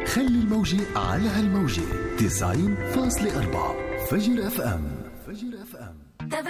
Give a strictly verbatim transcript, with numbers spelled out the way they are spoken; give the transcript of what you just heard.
خلي الموجة على هالموجة تسعين فاصلة أربعة فجر اف ام. فجر اف ام.